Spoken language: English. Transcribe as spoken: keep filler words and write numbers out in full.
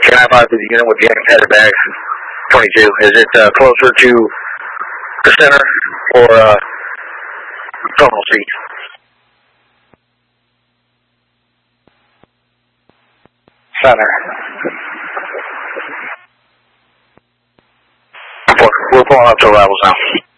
Can I five to the unit with the headed bag? twenty-two. Is it uh, closer to the center or uh, terminal seat? Center. We're pulling up to arrivals now.